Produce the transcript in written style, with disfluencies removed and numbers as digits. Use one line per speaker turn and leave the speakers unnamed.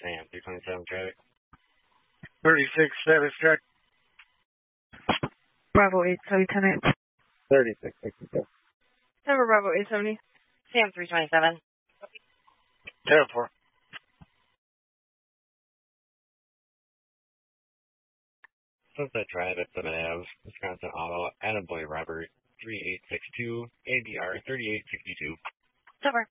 Sam, 327 traffic.
36 status check.
Bravo 870.
3662.
Number Bravo 870.
Sam, 327.
10-4.
Sunset Drive at 7 Ave, Wisconsin Auto, Attaboy Robert, 3862, ABR 3862.
Over.